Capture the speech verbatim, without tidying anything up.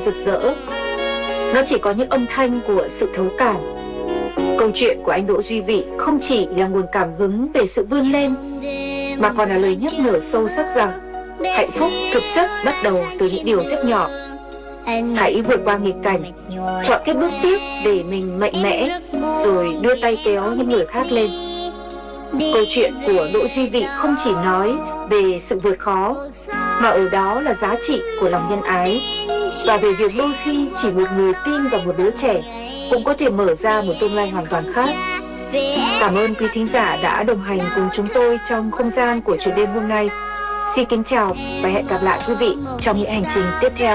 rực rỡ. Nó chỉ có những âm thanh của sự thấu cảm. Câu chuyện của anh Đỗ Duy Vị không chỉ là nguồn cảm hứng về sự vươn lên, mà còn là lời nhắc nhở sâu sắc rằng hạnh phúc thực chất bắt đầu từ những điều rất nhỏ. Hãy vượt qua nghịch cảnh, chọn cái bước tiếp để mình mạnh mẽ, rồi đưa tay kéo những người khác lên. Câu chuyện của Đỗ Duy Vị không chỉ nói về sự vượt khó, mà ở đó là giá trị của lòng nhân ái, và về việc đôi khi chỉ một người tin vào một đứa trẻ cũng có thể mở ra một tương lai hoàn toàn khác. Cảm ơn quý thính giả đã đồng hành cùng chúng tôi trong không gian của chủ đêm hôm nay. Xin kính chào và hẹn gặp lại quý vị trong những hành trình tiếp theo.